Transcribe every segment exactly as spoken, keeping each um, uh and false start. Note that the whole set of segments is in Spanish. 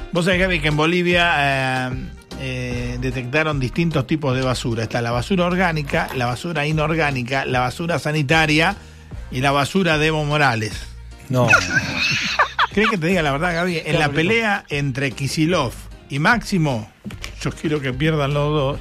Vos sabés, Gaby, que en Bolivia eh, eh, detectaron distintos tipos de basura. Está la basura orgánica, la basura inorgánica, la basura sanitaria y la basura de Evo Morales. No. ¿Crees que te diga la verdad, Gaby? En Claro, la rico. pelea entre Kicillof y Máximo, yo quiero que pierdan los dos.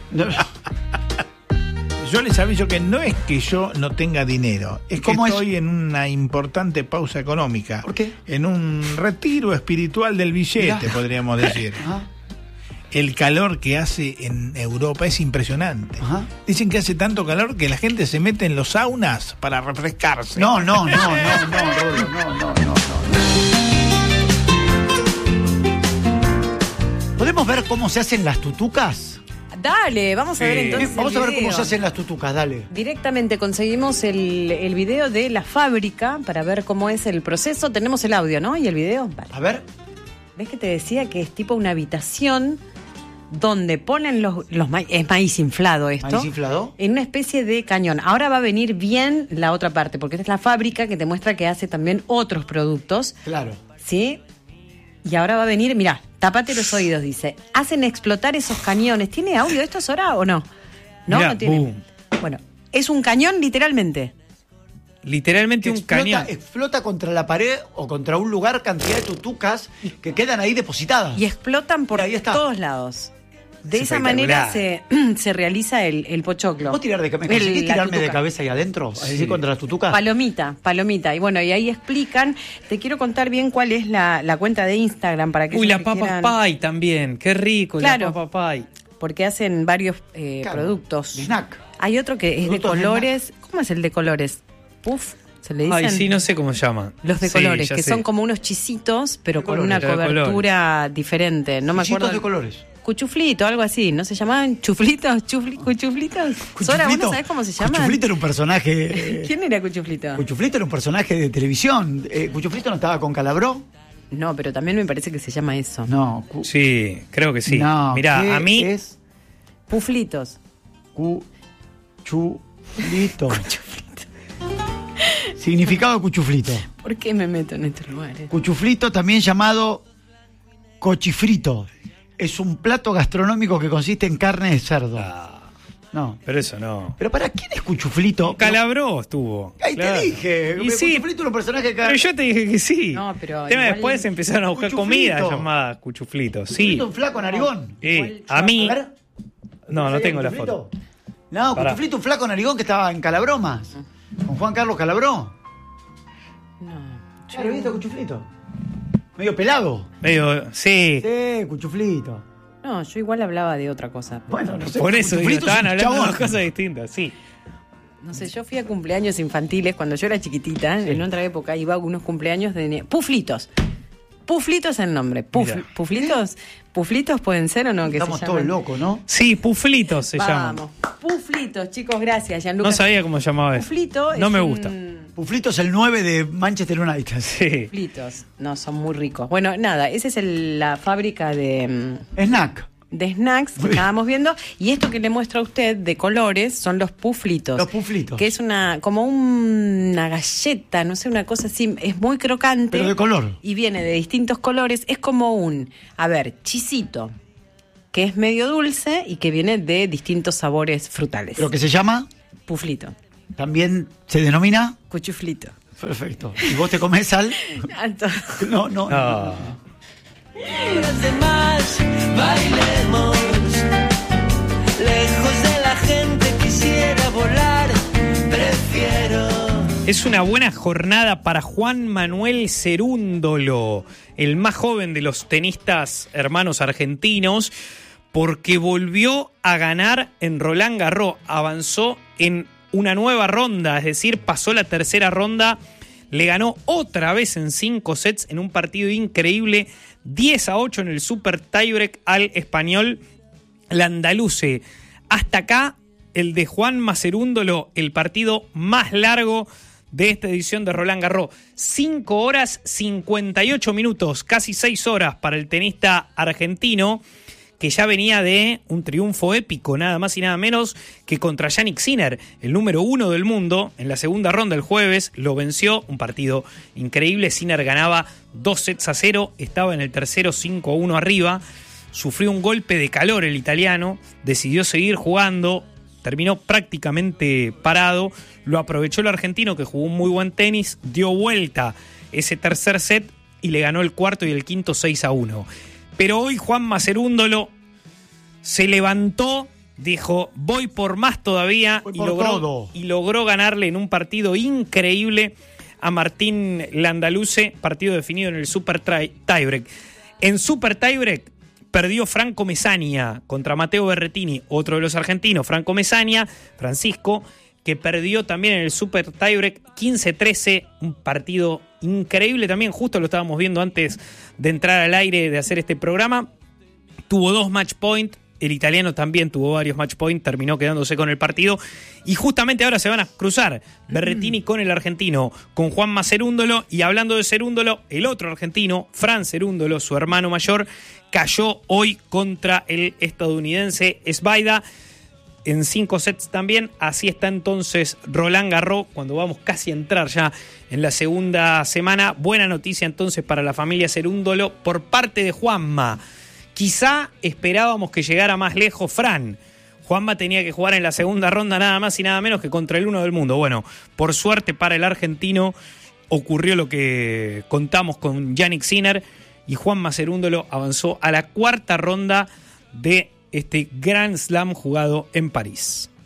Yo les aviso que no es que yo no tenga dinero, es que ¿Cómo estoy es? en una importante pausa económica. ¿Por qué? En un retiro espiritual del billete, Mirá. podríamos decir. Ajá. El calor que hace en Europa es impresionante. Ajá. Dicen que hace tanto calor que la gente se mete en los saunas para refrescarse. No, no, no, no, no, Rolo, no, no, no, no. ¿Podemos ver cómo se hacen las tutucas? Dale, vamos a ver Sí. entonces. Vamos el a ver cómo video. se hacen las tutucas, dale. Directamente conseguimos el, el video de la fábrica para ver cómo es el proceso. Tenemos el audio, ¿no? ¿Y el video? Vale. A ver. ¿Ves que te decía que es tipo una habitación donde ponen los, los maíz? Es maíz inflado esto. ¿Maíz inflado? En una especie de cañón. Ahora va a venir bien la otra parte, porque esta es la fábrica que te muestra que hace también otros productos. Claro. ¿Sí? Y ahora va a venir, mirá, tapate los oídos, dice. Hacen explotar esos cañones. ¿Tiene audio esto, Sora, o no? No, Mirá, no tiene. boom. Bueno, es un cañón literalmente. Literalmente un Explota, cañón. explota contra la pared o contra un lugar cantidad de tutucas que quedan ahí depositadas. Y explotan por Y ahí está. todos lados. De Es esa manera se, espectacular. se realiza el, el pochoclo. ¿Vos tirar de, me El- conseguís la tirarme de tutuca. cabeza ahí adentro? Es decir, Sí. contra las tutucas. Palomita, palomita. Y bueno, y ahí explican. Te quiero contar bien cuál es la, la cuenta de Instagram para que Uy, la que papa quieran- pie también. Qué rico, Claro. la papa pie. Porque hacen varios eh, Claro, productos. de snack. Hay otro que es de Productos de colores. ¿Cómo es el de colores? Puff, se le dicen. Ay, sí, no sé cómo se llama. Los de Sí, colores, ya que sé. son como unos chisitos, pero De con colores, una de colores. cobertura diferente. No me Chisitos acuerdo. de colores. Cuchuflito, algo así. ¿No se llamaban chuflitos? Chufli, ¿Cuchuflitos? Sora, ¿vos no sabés cómo se llaman? Cuchuflito era un personaje. ¿Quién era Cuchuflito? Cuchuflito era un personaje de televisión. Eh, ¿Cuchuflito no estaba con Calabró? No, pero también me parece que se llama eso. No. Cu- Sí, creo que sí. No, Mirá, ¿qué a mí. es Puflitos. Cuchuflito. Significado de cuchuflito. ¿Por qué me meto en estos lugares? Cuchuflito, también llamado cochifrito. Es un plato gastronómico que consiste en carne de cerdo. Ah, No. pero eso no. Pero ¿para quién es cuchuflito? Calabró estuvo. Ahí claro. te dije. Y sí, Cuchuflito era un personaje que... pero yo te dije que sí. No, pero Tema, igual- después empezaron a buscar Cuchuflito. comida llamada cuchuflito. Sí. Cuchuflito, un flaco narigón. Eh, a mí. A ver. No, no tengo la ¿Cuchuflito? foto. No, Pará. Cuchuflito, un flaco narigón que estaba en Calabromas. Con Juan Carlos Calabró. No. Claro, ¿viste Cuchuflito? Medio pelado. Medio, sí. Sí, Cuchuflito. No, yo igual hablaba de otra cosa. Bueno, no sé. Por eso digo, Cuchuflito es estaban un hablando de chabón. dos cosas distintas, sí. No sé, yo fui a cumpleaños infantiles cuando yo era chiquitita. En otra época iba a unos cumpleaños de... ne- Puflitos. Puflitos es el nombre. Puf- Mira. ¿Puflitos? ¿Puflitos pueden ser o no? Que Estamos se todos llaman? locos, ¿no? Sí, puflitos se llaman. Vamos. Puflitos, chicos, gracias, Gianluca. No sabía cómo se llamaba eso. Puflito No es me un- gusta. Puflito es el nueve de Manchester United. Sí. Puflitos. No, son muy ricos. Bueno, nada, esa es el- la fábrica de... mm, Snack. de snacks que Muy bien. estábamos viendo, y esto que le muestro a usted de colores son los puflitos. Los puflitos. Que es una como un- una galleta, no sé, una cosa así, es muy crocante. Pero de color. Y viene de distintos colores, es como un, a ver, chisito, que es medio dulce y que viene de distintos sabores frutales. Pero que se llama, Puflito, también se denomina. cuchuflito. Perfecto. ¿Y vos te comés al? Alto. No, no. Ah. Los demás bailemos, lejos de la gente quisiera volar, prefiero. Es una buena jornada para Juan Manuel Cerúndolo, el más joven de los tenistas hermanos argentinos, porque volvió a ganar en Roland Garros, avanzó en una nueva ronda, es decir, pasó la tercera ronda, le ganó otra vez en cinco sets en un partido increíble, diez a ocho en el super tiebreak al español Landaluce. Hasta acá el de Juan Cerúndolo, el partido más largo de esta edición de Roland Garros. cinco horas cincuenta y ocho minutos, casi seis horas para el tenista argentino, que ya venía de un triunfo épico, nada más y nada menos que contra Jannik Sinner, el número uno del mundo. En la segunda ronda el jueves lo venció, un partido increíble. Sinner ganaba dos sets a cero, estaba en el tercero cinco a uno arriba, sufrió un golpe de calor el italiano, decidió seguir jugando, terminó prácticamente parado, lo aprovechó el argentino que jugó un muy buen tenis, dio vuelta ese tercer set y le ganó el cuarto y el quinto seis a uno. Pero hoy Juanma Cerúndolo se levantó, dijo, voy por más todavía, Voy y por logró, todo. y logró ganarle en un partido increíble a Martín Landaluce, partido definido en el Super Tie- Tiebreak. En Super Tiebreak perdió Franco Mesania contra Matteo Berrettini, otro de los argentinos, Franco Mesania, Francisco, que perdió también en el Super Tiebreak quince trece, un partido increíble también, justo lo estábamos viendo antes de entrar al aire de hacer este programa. Tuvo dos match point, el italiano también tuvo varios match point, terminó quedándose con el partido, y justamente ahora se van a cruzar Berrettini con el argentino, con Juanma Cerúndolo. Y hablando de Cerúndolo, el otro argentino, Fran Cerúndolo, su hermano mayor, cayó hoy contra el estadounidense Svajda en cinco sets también. Así está entonces Roland Garros, cuando vamos casi a entrar ya en la segunda semana. Buena noticia entonces para la familia Cerúndolo por parte de Juanma. Quizá esperábamos que llegara más lejos Fran. Juanma tenía que jugar en la segunda ronda nada más y nada menos que contra el uno del mundo. Bueno, por suerte para el argentino ocurrió lo que contamos con Jannik Sinner, y Juanma Cerúndolo avanzó a la cuarta ronda de este Grand Slam jugado en París.